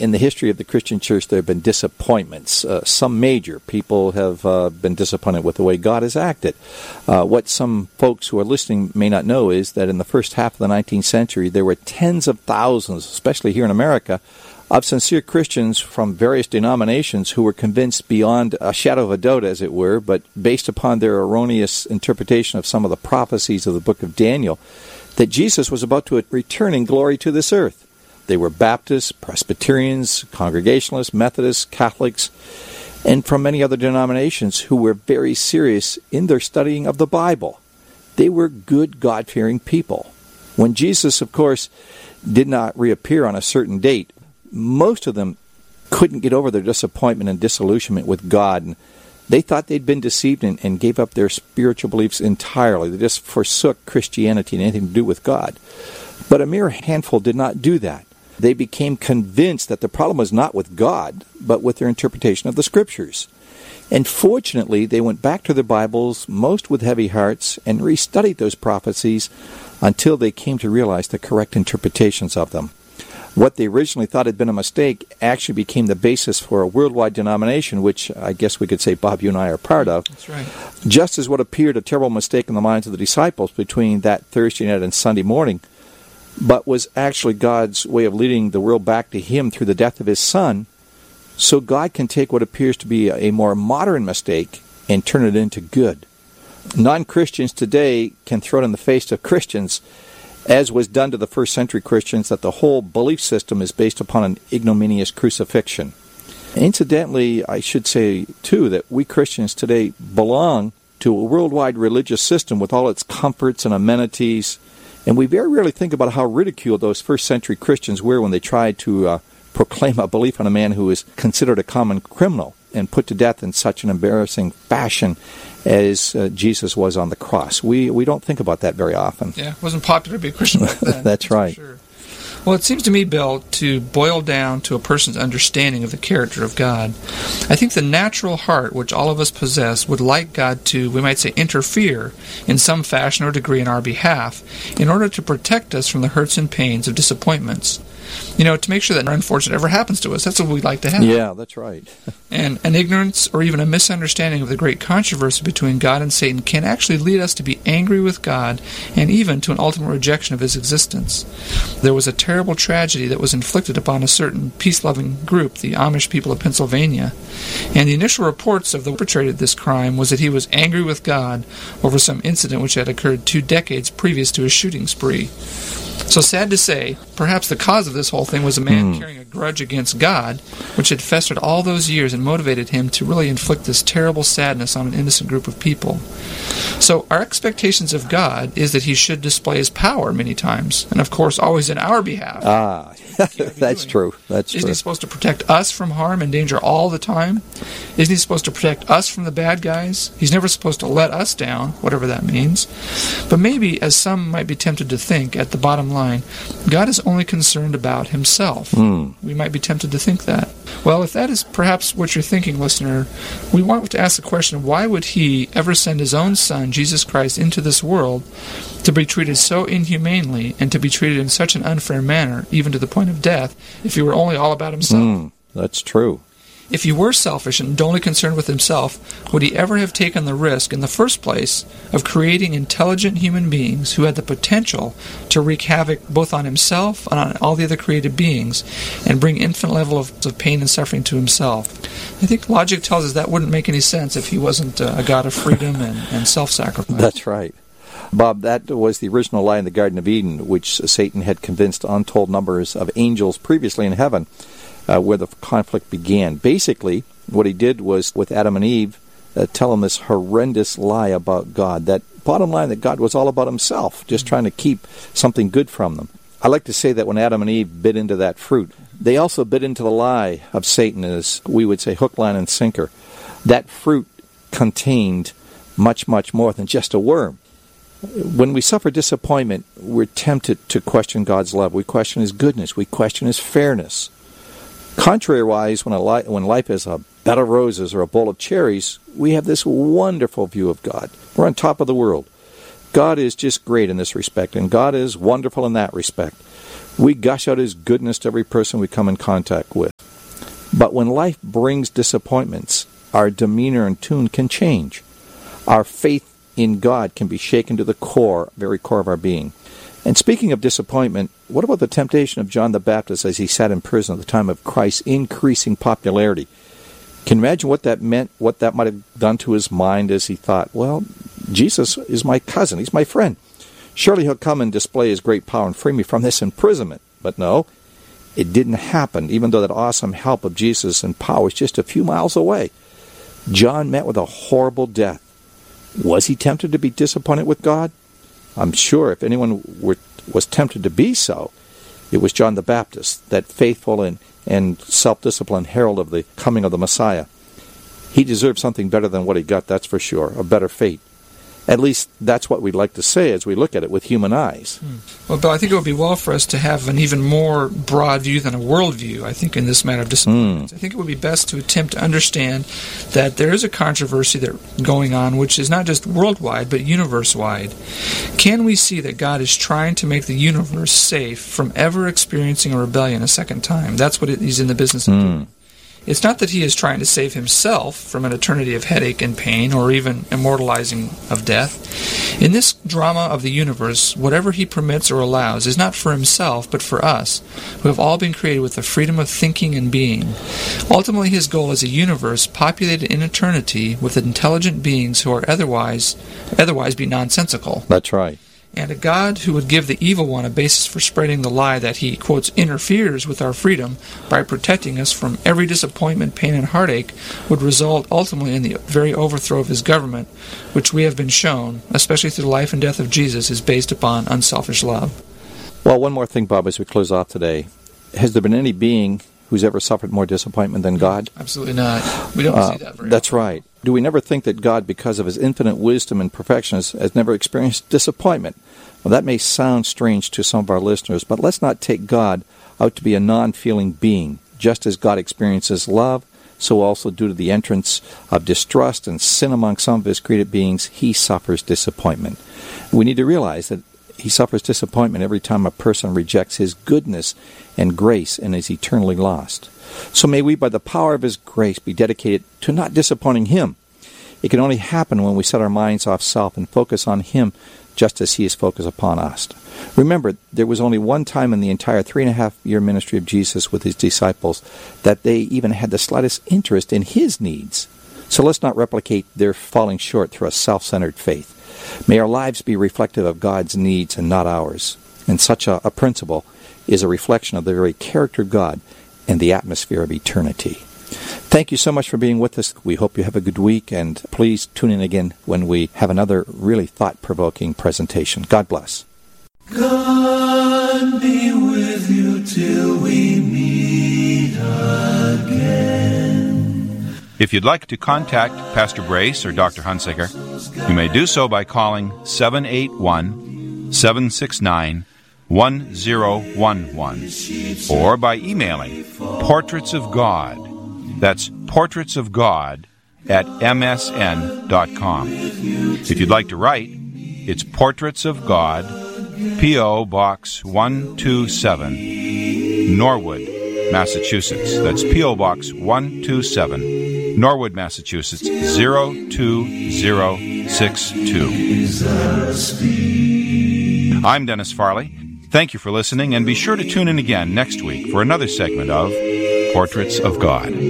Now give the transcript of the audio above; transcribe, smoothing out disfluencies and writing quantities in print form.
in the history of the Christian church, there have been disappointments. Some major. People have been disappointed with the way God has acted. What some folks who are listening may not know is that in the first half of the 19th century, there were tens of thousands, especially here in America, of sincere Christians from various denominations who were convinced beyond a shadow of a doubt, as it were, but based upon their erroneous interpretation of some of the prophecies of the book of Daniel, that Jesus was about to return in glory to this earth. They were Baptists, Presbyterians, Congregationalists, Methodists, Catholics, and from many other denominations who were very serious in their studying of the Bible. They were good, God-fearing people. When Jesus, of course, did not reappear on a certain date, most of them couldn't get over their disappointment and disillusionment with God. And they thought they'd been deceived and gave up their spiritual beliefs entirely. They just forsook Christianity and anything to do with God. But a mere handful did not do that. They became convinced that the problem was not with God, but with their interpretation of the Scriptures. And fortunately, they went back to their Bibles, most with heavy hearts, and restudied those prophecies until they came to realize the correct interpretations of them. What they originally thought had been a mistake actually became the basis for a worldwide denomination, which I guess we could say Bob, you and I are part of. That's right. Just as what appeared a terrible mistake in the minds of the disciples between that Thursday night and Sunday morning, but was actually God's way of leading the world back to Him through the death of His Son, so God can take what appears to be a more modern mistake and turn it into good. Non-Christians today can throw it in the face of Christians, as was done to the first century Christians, that the whole belief system is based upon an ignominious crucifixion. Incidentally, I should say, too, that we Christians today belong to a worldwide religious system with all its comforts and amenities, and we very rarely think about how ridiculed those first century Christians were when they tried to proclaim a belief on a man who is considered a common criminal and put to death in such an embarrassing fashion as Jesus was on the cross. We don't think about that very often. Yeah, it wasn't popular to be a Christian back then. That's right. Sure. Well, it seems to me, Bill, to boil down to a person's understanding of the character of God, I think the natural heart which all of us possess would like God to, we might say, interfere in some fashion or degree in our behalf in order to protect us from the hurts and pains of disappointments. You know, to make sure that nothing unfortunate ever happens to us. That's what we'd like to have. Yeah, that's right. And an ignorance or even a misunderstanding of the great controversy between God and Satan can actually lead us to be angry with God and even to an ultimate rejection of His existence. There was a terrible tragedy that was inflicted upon a certain peace-loving group, the Amish people of Pennsylvania, and the initial reports of the perpetrator of this crime was that he was angry with God over some incident which had occurred 2 decades previous to his shooting spree. So sad to say, perhaps the cause of this whole thing was a man carrying a grudge against God, which had festered all those years and motivated him to really inflict this terrible sadness on an innocent group of people. So our expectations of God is that He should display His power many times, and of course always in our behalf. That's true. Isn't He supposed to protect us from harm and danger all the time? Isn't He supposed to protect us from the bad guys? He's never supposed to let us down, whatever that means. But maybe, as some might be tempted to think, at the bottom line, God is only concerned about Himself. We might be tempted to think that. Well, if that is perhaps what you're thinking, listener, we want to ask the question, why would He ever send His own Son, Jesus Christ, into this world to be treated so inhumanely and to be treated in such an unfair manner, even to the point of death, if He were only all about Himself? That's true. If He were selfish and only concerned with Himself, would He ever have taken the risk in the first place of creating intelligent human beings who had the potential to wreak havoc both on Himself and on all the other created beings and bring infinite levels of pain and suffering to Himself? I think logic tells us that wouldn't make any sense if He wasn't a God of freedom and self-sacrifice. That's right. Bob, that was the original lie in the Garden of Eden, which Satan had convinced untold numbers of angels previously in heaven, where the conflict began. Basically, what he did was, with Adam and Eve, tell them this horrendous lie about God. That bottom line, that God was all about Himself, just trying to keep something good from them. I like to say that when Adam and Eve bit into that fruit, they also bit into the lie of Satan, as we would say, hook, line, and sinker. That fruit contained much, much more than just a worm. When we suffer disappointment, we're tempted to question God's love. We question His goodness. We question His fairness. Contrariwise, when life is a bed of roses or a bowl of cherries, we have this wonderful view of God. We're on top of the world. God is just great in this respect, and God is wonderful in that respect. We gush out His goodness to every person we come in contact with. But when life brings disappointments, our demeanor and tune can change. Our faith in God can be shaken to the very core of our being. And speaking of disappointment, what about the temptation of John the Baptist as he sat in prison at the time of Christ's increasing popularity? Can you imagine what that meant, what that might have done to his mind as he thought, well, Jesus is my cousin, he's my friend. Surely he'll come and display his great power and free me from this imprisonment. But no, it didn't happen, even though that awesome help of Jesus and power was just a few miles away. John met with a horrible death. Was he tempted to be disappointed with God? I'm sure if anyone was tempted to be so, it was John the Baptist, that faithful and self-disciplined herald of the coming of the Messiah. He deserved something better than what he got, that's for sure, a better fate. At least that's what we'd like to say as we look at it with human eyes. Well, Bill, I think it would be well for us to have an even more broad view than a world view, I think, in this matter of disappointments. I think it would be best to attempt to understand that there is a controversy going on which is not just worldwide, but universe-wide. Can we see that God is trying to make the universe safe from ever experiencing a rebellion a second time? That's what he's in the business of doing. It's not that he is trying to save himself from an eternity of headache and pain, or even immortalizing of death. In this drama of the universe, whatever he permits or allows is not for himself, but for us, who have all been created with the freedom of thinking and being. Ultimately, his goal is a universe populated in eternity with intelligent beings who are otherwise be nonsensical. That's right. And a God who would give the evil one a basis for spreading the lie that he, quotes, interferes with our freedom by protecting us from every disappointment, pain, and heartache would result ultimately in the very overthrow of his government, which we have been shown, especially through the life and death of Jesus, is based upon unselfish love. Well, one more thing, Bob, as we close off today. Has there been any being who's ever suffered more disappointment than God? Absolutely not. We don't see that very That's often. right. Do we never think that God, because of his infinite wisdom and perfection, has never experienced disappointment? Well, that may sound strange to some of our listeners, but let's not take God out to be a non-feeling being. Just as God experiences love, so also due to the entrance of distrust and sin among some of his created beings, he suffers disappointment. We need to realize that he suffers disappointment every time a person rejects his goodness and grace and is eternally lost. So may we, by the power of his grace, be dedicated to not disappointing him. It can only happen when we set our minds off self and focus on him just as he is focused upon us. Remember, there was only one time in the entire 3.5-year ministry of Jesus with his disciples that they even had the slightest interest in his needs. So let's not replicate their falling short through a self-centered faith. May our lives be reflective of God's needs and not ours. And such a principle is a reflection of the very character of God and the atmosphere of eternity. Thank you so much for being with us. We hope you have a good week, and please tune in again when we have another really thought-provoking presentation. God bless. God be with you till we meet again. If you'd like to contact Pastor Brace or Dr. Hunsaker, you may do so by calling 781-769-1011 or by emailing Portraits of God. That's portraitsofgod at msn.com. If you'd like to write, it's Portraits of God, P.O. Box 127, Norwood, Massachusetts. That's P.O. Box 127, Norwood, Massachusetts, 02062. I'm Dennis Farley. Thank you for listening, and be sure to tune in again next week for another segment of Portraits of God.